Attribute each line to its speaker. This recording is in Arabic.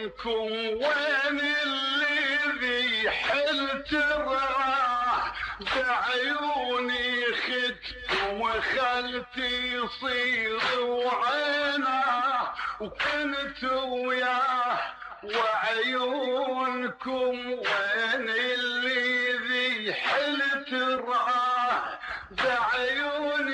Speaker 1: بعيونكم وين الذي حلت الراح، بعيوني خدكم وخلتي يصير وعينه وكنت وياه، وعيونكم وين الذي حلت الراح، بعيوني